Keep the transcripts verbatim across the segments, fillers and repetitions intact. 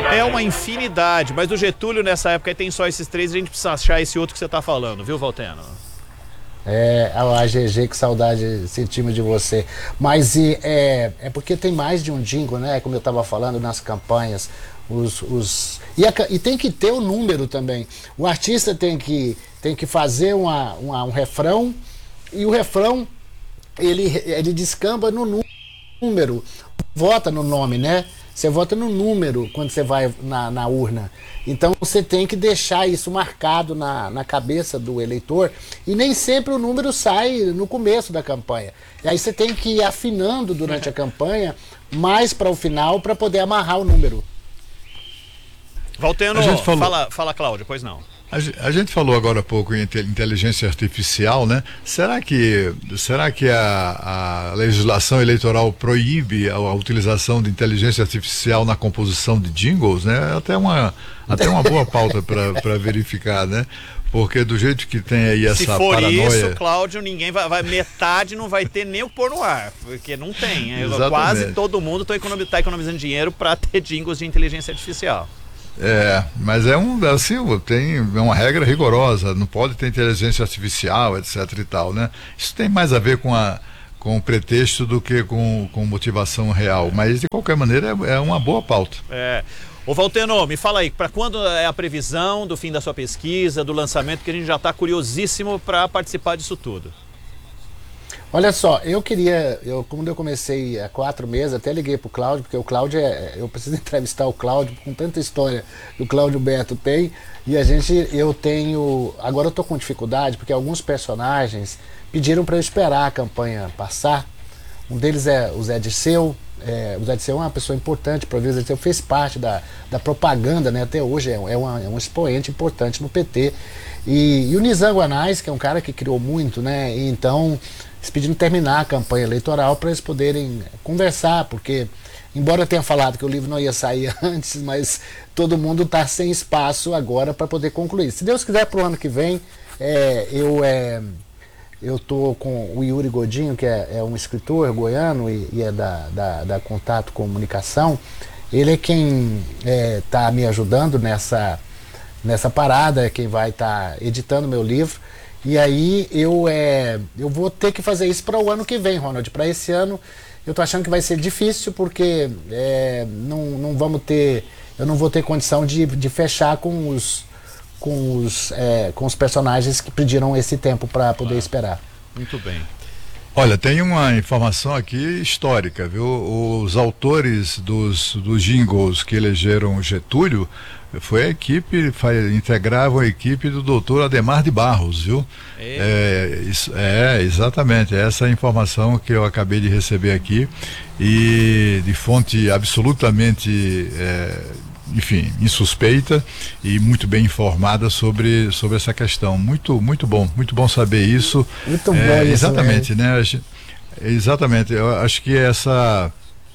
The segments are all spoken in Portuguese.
É uma infinidade, mas do Getúlio nessa época aí tem só esses três, a gente precisa achar esse outro que você tá falando, viu, Valteno? É, a G G, que saudade sentimos de você. Mas e, é, é porque tem mais de um jingle, né? Como eu estava falando nas campanhas. Os, os, e, a, e tem que ter o número também. O artista tem que, tem que fazer uma, uma, um refrão, e o refrão ele, ele descamba no número. Vota no nome, né? Você vota no número quando você vai na, na urna. Então você tem que deixar isso marcado na, na cabeça do eleitor, e nem sempre o número sai no começo da campanha. E aí você tem que ir afinando durante a campanha, mais para o final, para poder amarrar o número. Valteno, falou... fala, fala Cláudio, pois não. A gente falou agora há pouco em inteligência artificial, né? Será que, será que a, a legislação eleitoral proíbe a, a utilização de inteligência artificial na composição de jingles, né? Até uma, até uma boa pauta para verificar, né? Porque do jeito que tem aí essa Se for paranoia... isso, Cláudio, ninguém vai, vai, metade não vai ter nem o pôr no ar, porque não tem. Quase todo mundo está economizando, tá economizando dinheiro para ter jingles de inteligência artificial. É, mas é um, assim, tem uma regra rigorosa, não pode ter inteligência artificial, etc e tal, né? Isso tem mais a ver com a com o pretexto do que com, com motivação real, mas de qualquer maneira é, é uma boa pauta. É. Ô Valteno, me fala aí, para quando é a previsão do fim da sua pesquisa, do lançamento, que a gente já está curiosíssimo para participar disso tudo? Olha só, eu queria, eu, quando eu comecei há quatro meses, até liguei pro Cláudio, porque o Cláudio é, eu preciso entrevistar o Cláudio com tanta história que o Cláudio Beto tem, e a gente, eu tenho, agora eu tô com dificuldade, porque alguns personagens pediram para eu esperar a campanha passar. Um deles é o Zé Dirceu, é, o Zé Dirceu é uma pessoa importante para o Zé Dirceu fez parte da, da propaganda, né, até hoje é, é, uma, é um expoente importante no P T, e, e o Nizam Guanais, que é um cara que criou muito, né, e então eles pediram terminar a campanha eleitoral para eles poderem conversar, porque embora eu tenha falado que o livro não ia sair antes, mas todo mundo está sem espaço agora para poder concluir. Se Deus quiser, para o ano que vem, é, eu é, eu estou com o Yuri Godinho, que é, é um escritor goiano e, e é da, da, da Contato Comunicação. Ele é quem está é, me ajudando nessa, nessa parada, é quem vai estar tá editando meu livro. E aí eu, é, eu vou ter que fazer isso para o ano que vem, Ronald. Para esse ano eu tô achando que vai ser difícil, porque é, não, não vamos ter, eu não vou ter condição de, de fechar com os, com, os, é, com os personagens que pediram esse tempo para poder ah, esperar. Muito bem. Olha, tem uma informação aqui histórica, viu? Os autores dos, dos jingles que elegeram Getúlio foi a equipe, integrava a equipe do doutor Adhemar de Barros, viu? É, isso, é, exatamente, essa é a informação que eu acabei de receber aqui, e de fonte absolutamente, é, enfim, insuspeita e muito bem informada sobre, sobre essa questão. Muito, muito bom, muito bom saber isso. Muito bom, é, isso, exatamente, né? Exatamente, eu acho que essa...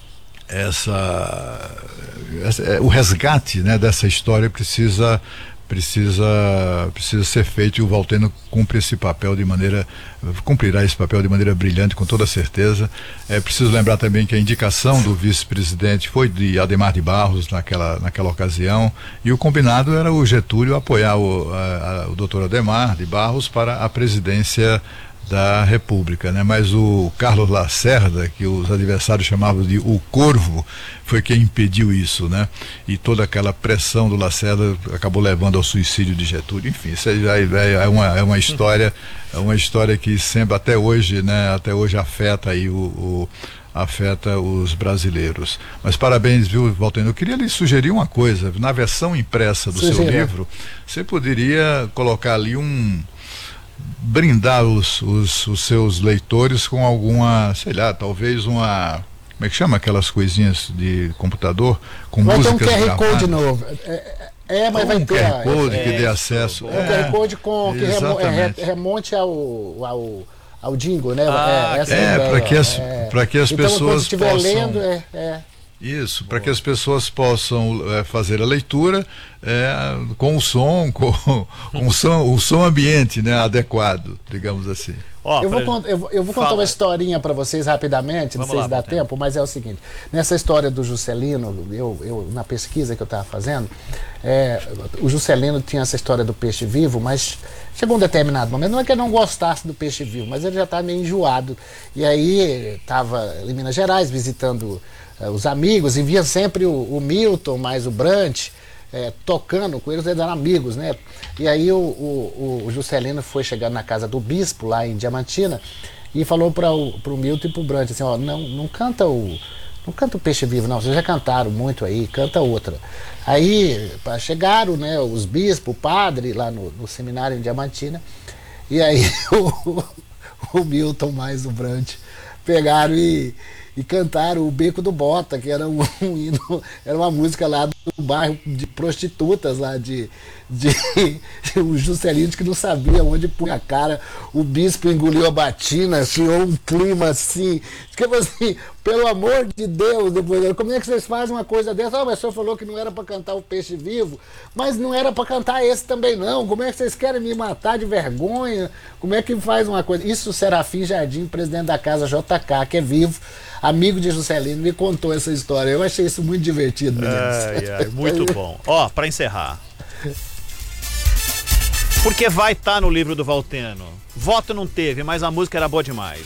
Essa, essa, o resgate, né, dessa história precisa, precisa, precisa ser feito, e o Valteno cumpre esse papel de maneira, cumprirá esse papel de maneira brilhante, com toda certeza. É preciso lembrar também que a indicação do vice-presidente foi de Adhemar de Barros naquela, naquela ocasião, e o combinado era o Getúlio apoiar o, a, a, o doutor Adhemar de Barros para a presidência da República, né? Mas o Carlos Lacerda, que os adversários chamavam de o Corvo, foi quem impediu isso, né? E toda aquela pressão do Lacerda acabou levando ao suicídio de Getúlio. Enfim, isso aí já é uma, é uma história, é uma história que sempre, até hoje, né? Até hoje afeta aí o, o afeta os brasileiros. Mas parabéns, viu, Valteno? Eu queria lhe sugerir uma coisa. Na versão impressa do Sim, seu livro, você poderia colocar ali um brindar os, os, os seus leitores com alguma, sei lá, talvez uma, como é que chama aquelas coisinhas de computador com vai músicas ter um Q R gravadas. Code novo. É, é mas um vai ter Q R Code é, que é, dê acesso. Um é, Q R Code com, que remo, é, exatamente. remonte ao, ao, ao jingle, né? Ah, é, essa é, ideia, para que as, é. para que as então, pessoas quando estiver possam... lendo, é, é. Isso, para que as pessoas possam é, fazer a leitura é, com o som, com, com o som, o som ambiente, né, adequado, digamos assim. Oh, eu, vou pra... eu, vou, eu vou contar Fala. uma historinha para vocês rapidamente, não sei se dá tempo, mas é o seguinte. Nessa história do Juscelino, eu, eu, na pesquisa que eu estava fazendo, é, o Juscelino tinha essa história do peixe vivo, mas chegou um determinado momento, não é que ele não gostasse do peixe vivo, mas ele já estava meio enjoado. E aí estava em Minas Gerais visitando uh, os amigos, e via sempre o, o Milton, mais o Brant, É, tocando com eles, eles eram amigos, né? E aí o, o, o Juscelino foi chegando na casa do bispo, lá em Diamantina, e falou para o pro Milton e pro Brant assim, ó, não, não canta o não canta o Peixe Vivo, não, vocês já cantaram muito aí, canta outra. Aí chegaram, né, os bispos, o padre, lá no, no seminário em Diamantina, e aí o, o Milton mais o Brant pegaram e e cantaram o Beco do Bota, que era um, um hino, era uma música lá do bairro de prostitutas lá de, de o Juscelino que não sabia onde punha a cara, o bispo engoliu a batina, criou um clima assim, tipo assim, pelo amor de Deus, depois, como é que vocês fazem uma coisa dessa? Oh, mas o senhor falou que não era para cantar o Peixe Vivo, mas não era para cantar esse também não, como é que vocês querem me matar de vergonha? Como é que faz uma coisa? Isso o Serafim Jardim, presidente da casa J K, que é vivo, amigo de Juscelino, me contou essa história. Eu achei isso muito divertido, ai, ai, muito bom. Ó, pra encerrar, porque vai estar tá no livro do Valteno. Voto não teve, mas a música era boa demais.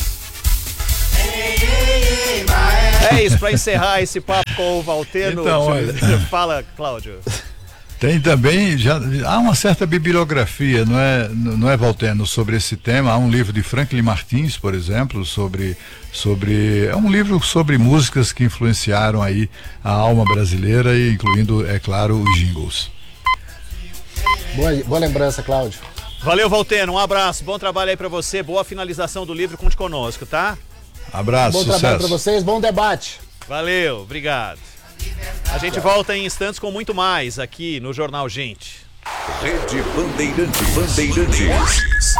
É isso, pra encerrar esse papo com o Valteno. Então, olha... Fala, Cláudio. Tem também, já há uma certa bibliografia, não é, não é, Valteno, sobre esse tema. Há um livro de Franklin Martins, por exemplo, sobre, sobre, é um livro sobre músicas que influenciaram aí a alma brasileira, e incluindo, é claro, os jingles. Boa, boa lembrança, Cláudio. Valeu, Valteno, um abraço, bom trabalho aí pra você, boa finalização do livro, conte conosco, tá? Abraço, bom sucesso. trabalho pra vocês, bom debate. Valeu, obrigado. A gente volta em instantes com muito mais aqui no Jornal Gente. Rede Bandeirantes. Bandeirantes.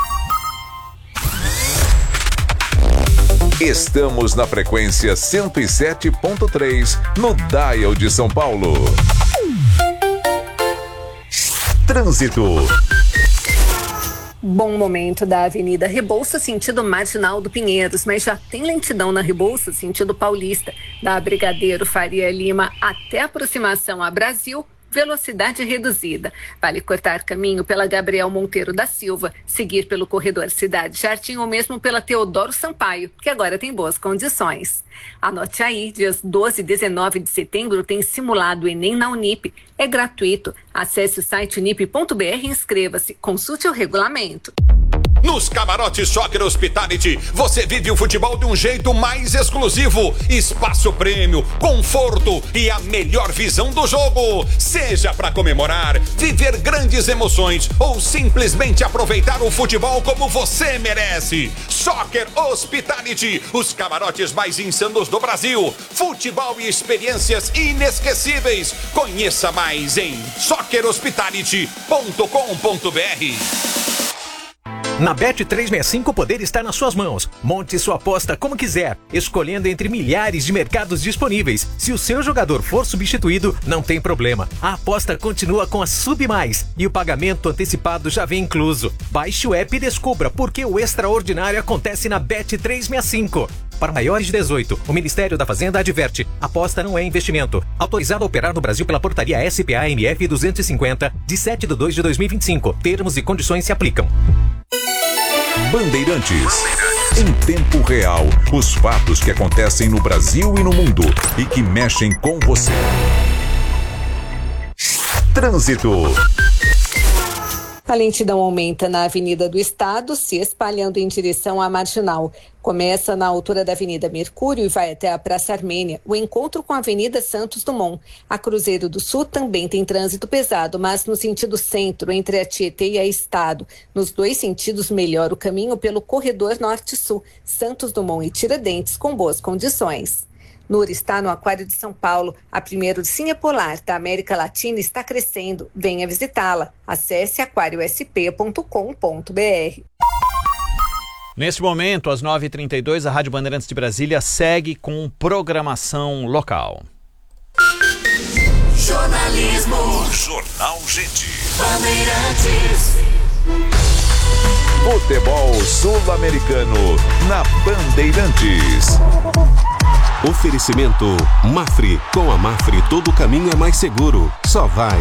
Estamos na frequência cento e sete ponto três no Dial de São Paulo. Trânsito. Bom momento da Avenida Rebouças, sentido Marginal do Pinheiros, mas já tem lentidão na Rebouças, sentido Paulista, da Brigadeiro Faria Lima até a aproximação a Brasil, velocidade reduzida. Vale cortar caminho pela Gabriel Monteiro da Silva, seguir pelo corredor Cidade Jardim ou mesmo pela Teodoro Sampaio, que agora tem boas condições. Anote aí, dias doze e dezenove de setembro tem simulado Enem na Unip. É gratuito. Acesse o site unip ponto br e inscreva-se. Consulte o regulamento. Nos camarotes Soccer Hospitality, você vive o futebol de um jeito mais exclusivo. Espaço prêmio, conforto e a melhor visão do jogo. Seja para comemorar, viver grandes emoções ou simplesmente aproveitar o futebol como você merece. Soccer Hospitality, os camarotes mais insanos do Brasil. Futebol e experiências inesquecíveis. Conheça mais em soccer hospitality ponto com ponto br. Na Bet trezentos e sessenta e cinco o poder está nas suas mãos. Monte sua aposta como quiser, escolhendo entre milhares de mercados disponíveis. Se o seu jogador for substituído, não tem problema. A aposta continua com a Sub Mais e o pagamento antecipado já vem incluso. Baixe o app e descubra por que o extraordinário acontece na Bet trezentos e sessenta e cinco. Para maiores de dezoito, o Ministério da Fazenda adverte: aposta não é investimento. Autorizado a operar no Brasil pela portaria S P A M F duzentos e cinquenta, de sete de dois de dois mil e vinte e cinco. Termos e condições se aplicam. Bandeirantes. Em tempo real, os fatos que acontecem no Brasil e no mundo e que mexem com você. Trânsito. A lentidão aumenta na Avenida do Estado, se espalhando em direção à Marginal. Começa na altura da Avenida Mercúrio e vai até a Praça Armênia, o encontro com a Avenida Santos Dumont. A Cruzeiro do Sul também tem trânsito pesado, mas no sentido centro, entre a Tietê e a Estado. Nos dois sentidos, melhora o caminho pelo corredor Norte-Sul, Santos Dumont e Tiradentes, com boas condições. Nur está no Aquário de São Paulo. A primeira ursinha polar da América Latina está crescendo. Venha visitá-la. Acesse aquário s p ponto com ponto b r. Neste momento, às nove e trinta e dois, a Rádio Bandeirantes de Brasília segue com programação local. Jornalismo. Jornal Gente. Bandeirantes. Futebol Sul-Americano na Bandeirantes. Oferecimento Mafre. Com a Mafre todo caminho é mais seguro. Só vai.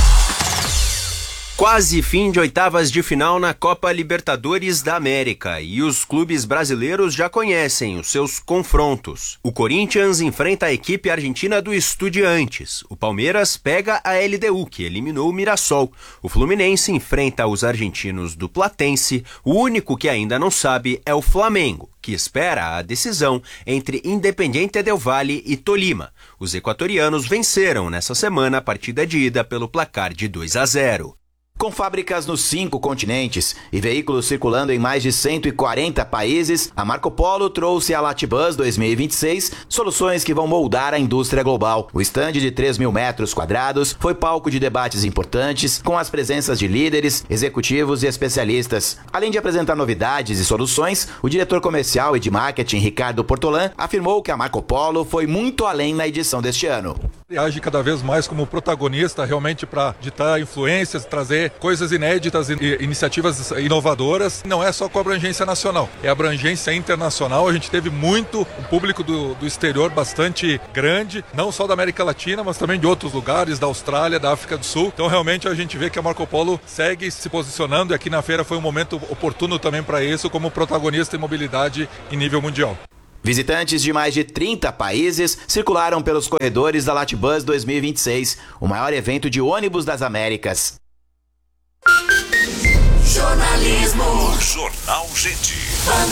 Quase fim de oitavas de final na Copa Libertadores da América e os clubes brasileiros já conhecem os seus confrontos. O Corinthians enfrenta a equipe argentina do Estudiantes. O Palmeiras pega a L D U, que eliminou o Mirassol. O Fluminense enfrenta os argentinos do Platense. O único que ainda não sabe é o Flamengo, que espera a decisão entre Independiente del Valle e Tolima. Os equatorianos venceram nessa semana a partida de ida pelo placar de dois a zero. Com fábricas nos cinco continentes e veículos circulando em mais de cento e quarenta países, a Marco Polo trouxe a Latibus dois mil e vinte e seis soluções que vão moldar a indústria global. O estande de três mil metros quadrados foi palco de debates importantes, com as presenças de líderes, executivos e especialistas. Além de apresentar novidades e soluções, o diretor comercial e de marketing, Ricardo Portolan, afirmou que a Marco Polo foi muito além na edição deste ano. E age cada vez mais como protagonista realmente para ditar influências, trazer coisas inéditas e iniciativas inovadoras. Não é só com a abrangência nacional, é a abrangência internacional. A gente teve muito um público do, do exterior bastante grande, não só da América Latina, mas também de outros lugares, da Austrália, da África do Sul. Então realmente a gente vê que a Marco Polo segue se posicionando e aqui na feira foi um momento oportuno também para isso, como protagonista em mobilidade em nível mundial. Visitantes de mais de trinta países circularam pelos corredores da Latibus dois mil e vinte e seis, o maior evento de ônibus das Américas. Jornalismo. Jornal Gente.